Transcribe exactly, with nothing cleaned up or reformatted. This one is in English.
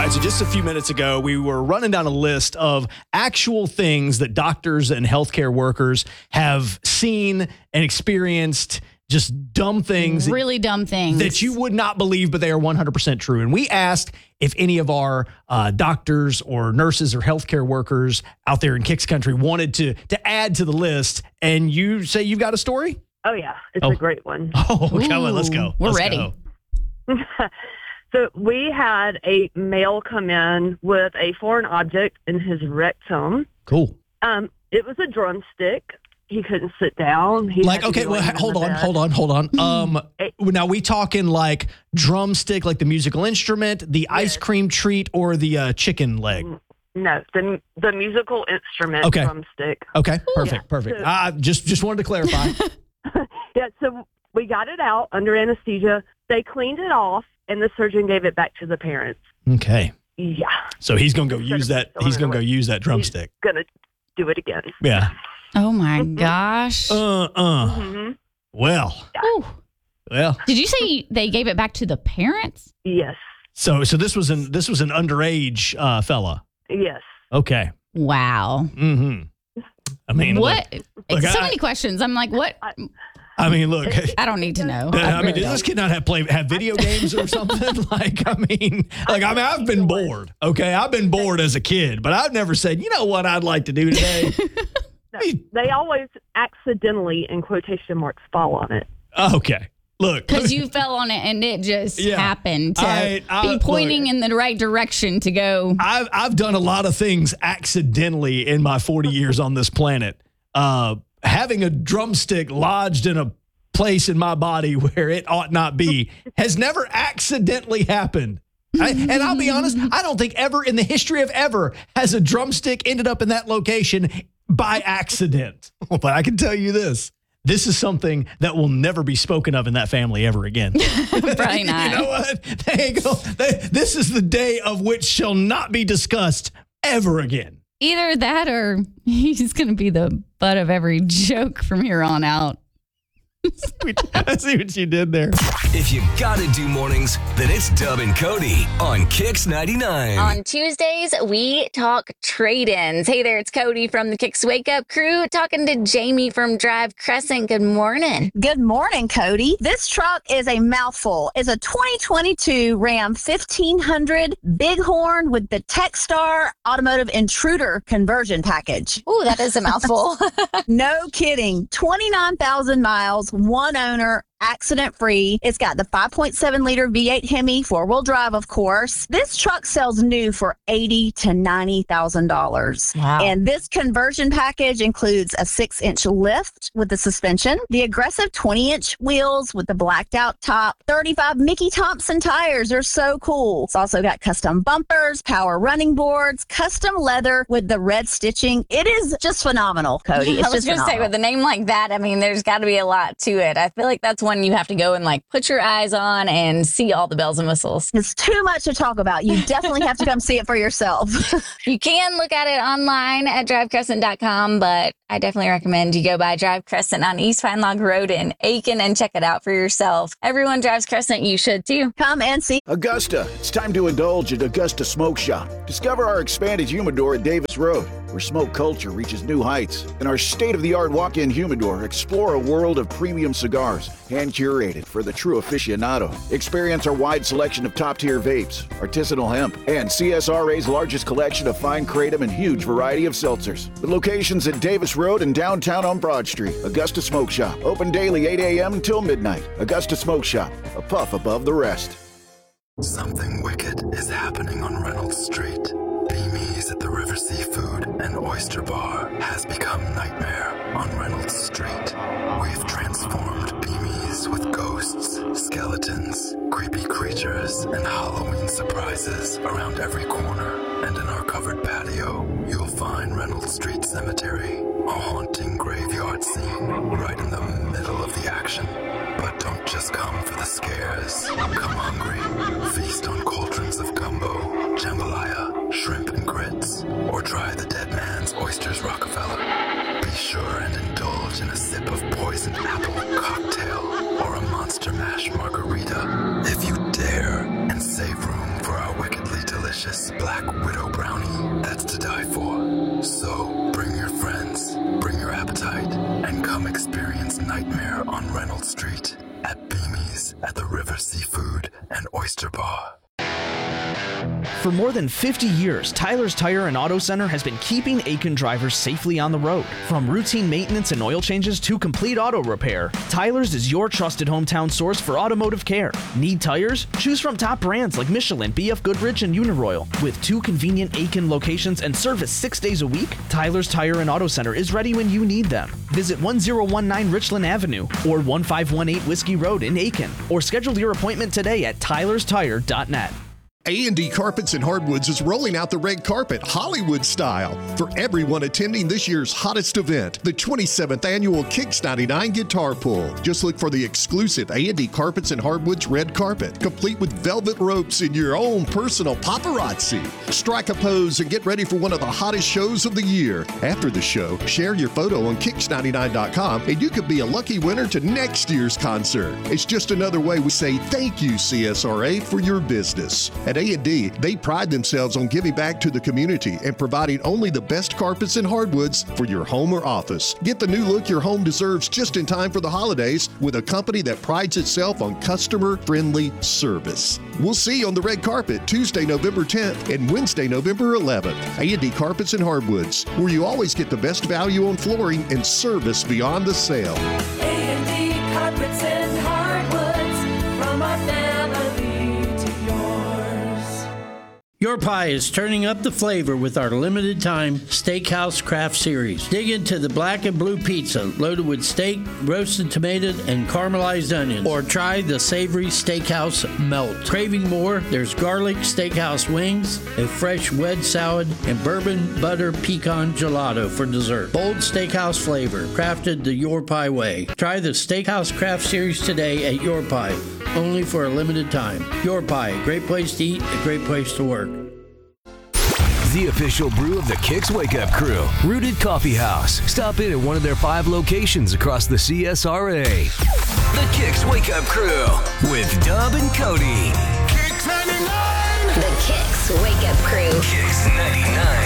right, so just a few minutes ago, we were running down a list of actual things that doctors and healthcare workers have seen and experienced, just dumb things. Really dumb things. That you would not believe, but they are one hundred percent true. And we asked if any of our uh, doctors or nurses or healthcare workers out there in Kicks Country wanted to, to add to the list. And you say you've got a story? Oh, yeah. It's oh. a great one. Oh, come on. Let's go. We're let's ready. Go. So we had a male come in with a foreign object in his rectum. Cool. Um, it was a drumstick. He couldn't sit down. He like, okay, well, hold on, hold on, hold on, hold on. Um, now we talking like drumstick, like the musical instrument, the yes. ice cream treat, or the uh, chicken leg? No, the the musical instrument okay. drumstick. Okay, perfect, yeah. perfect. So, I just just wanted to clarify. yeah, so we got it out under anesthesia. They cleaned it off, and the surgeon gave it back to the parents. Okay. Yeah. So he's gonna go use that. He's gonna go use that drumstick. He's gonna do it again. Yeah. Oh my gosh. Uh uh. Mm-hmm. Well. Ooh. Well. Did you say they gave it back to the parents? Yes. So so this was an this was an underage uh, fella. Yes. Okay. Wow. Mm-hmm. I mean, what? Look, look, so I, many questions. I'm like, what? I, I mean, look. I don't need to know. I, I, I mean, really does this don't. kid not have play have video games or something? like, I mean, like I mean, I've been bored. Okay, I've been bored as a kid, but I've never said, you know what, I'd like to do today. No, they always accidentally, in quotation marks, fall on it. Okay. Look. Because you fell on it and it just yeah, happened to I, I, be pointing look, in the right direction to go. I've, I've done a lot of things accidentally in my forty years on this planet. Uh, having a drumstick lodged in a place in my body where it ought not be has never accidentally happened. I, and I'll be honest, I don't think ever in the history of ever has a drumstick ended up in that location by accident. But I can tell you this. This is something that will never be spoken of in that family ever again. Probably not. You know what? There you go. They, this is the day of which shall not be discussed ever again. Either that or he's going to be the butt of every joke from here on out. I see what you did there. If you gotta do mornings, then it's Dub and Cody on Kicks ninety-nine. On Tuesdays, we talk trade-ins. Hey there, it's Cody from the Kicks Wake Up crew talking to Jamie from Drive Crescent. Good morning. Good morning, Cody. This truck is a mouthful. It's a twenty twenty-two Ram fifteen hundred Bighorn with the Techstar Automotive Intruder conversion package. Ooh, that is a mouthful. No kidding. twenty-nine thousand miles. One owner, accident-free. It's got the five point seven liter V eight Hemi, four-wheel drive, of course. This truck sells new for eighty thousand to ninety thousand dollars. Wow. And this conversion package includes a six-inch lift with the suspension, the aggressive twenty-inch wheels with the blacked-out top, thirty-five Mickey Thompson tires. They're so cool. It's also got custom bumpers, power running boards, custom leather with the red stitching. It is just phenomenal, Cody. It's I was just going to say, phenomenal. with a name like that, I mean, there's got to be a lot to it. I feel like that's one you have to go and like put your eyes on and see all the bells and whistles. It's too much to talk about. You definitely have to come see it for yourself. You can look at it online at drive crescent dot com, but I definitely recommend you go by Drive Crescent on East Pine Log Road in Aiken and check it out for yourself. Everyone drives Crescent. You should too. Come and see. Augusta, it's time to indulge at Augusta Smoke Shop. Discover our expanded humidor at Davis Road, where smoke culture reaches new heights. In our state-of-the-art walk-in humidor, explore a world of premium cigars, hand-curated for the true aficionado. Experience our wide selection of top-tier vapes, artisanal hemp, and C S R A's largest collection of fine kratom and huge variety of seltzers. With locations at Davis Road and downtown on Broad Street, Augusta Smoke Shop. Open daily eight a.m. until midnight. Augusta Smoke Shop, a puff above the rest. Something wicked is happening on Reynolds Street. Beamies at the River Seafood and Oyster Bar has become nightmare on Reynolds Street. We've transformed Beamies with ghosts, skeletons, creepy creatures, and Halloween surprises around every corner. And in our covered patio, you'll find Reynolds Street Cemetery, a haunting graveyard scene right in the middle of the action. But don't just come for the scares. Come hungry. Feast on cauldrons of gumbo, jambalaya, shrimp and grits, or try the dead man's oysters Rockefeller. Be sure and indulge in a sip of poisoned apple cocktail or a monster mash margarita if you dare, and save room for our wickedly delicious Aiken's Black Widow Brownie that's to die for. So bring your friends, bring your appetite, and come experience Nightmare on Reynolds Street at Beamies at the River Seafood and Oyster Bar. For more than fifty years, Tyler's Tire and Auto Center has been keeping Aiken drivers safely on the road. From routine maintenance and oil changes to complete auto repair, Tyler's is your trusted hometown source for automotive care. Need tires? Choose from top brands like Michelin, B F Goodrich, and Uniroyal. With two convenient Aiken locations and service six days a week, Tyler's Tire and Auto Center is ready when you need them. Visit one oh one nine Richland Avenue or one five one eight Whiskey Road in Aiken, or schedule your appointment today at tylers tire dot net. A and D Carpets and Hardwoods is rolling out the red carpet Hollywood style for everyone attending this year's hottest event, the twenty-seventh annual Kicks ninety-nine Guitar Pull. Just look for the exclusive A and D Carpets and Hardwoods red carpet, complete with velvet ropes and your own personal paparazzi. Strike a pose and get ready for one of the hottest shows of the year. After the show, share your photo on kicks ninety-nine dot com and you could be a lucky winner to next year's concert. It's just another way we say thank you, C S R A, for your business. At A and D, they pride themselves on giving back to the community and providing only the best carpets and hardwoods for your home or office. Get the new look your home deserves just in time for the holidays with a company that prides itself on customer-friendly service. We'll see you on the red carpet Tuesday, November tenth and Wednesday, November eleventh. A and D Carpets and Hardwoods, where you always get the best value on flooring and service beyond the sale. A and D Carpets and Hardwoods, from our family to yours. Your Pie is turning up the flavor with our limited time Steakhouse Craft Series. Dig into the black and blue pizza loaded with steak, roasted tomato, and caramelized onions. Or try the savory Steakhouse Melt. Craving more? There's garlic Steakhouse wings, a fresh wedge salad, and bourbon butter pecan gelato for dessert. Bold Steakhouse flavor, crafted the Your Pie way. Try the Steakhouse Craft Series today at Your Pie, only for a limited time. Your Pie, a great place to eat, a great place to work. The official brew of the Kicks Wake Up Crew, Rooted Coffee House. Stop in at one of their five locations across the C S R A. The Kicks Wake Up Crew with Dub and Cody. Kicks ninety-nine! The Kicks Wake Up Crew. Kicks ninety-nine.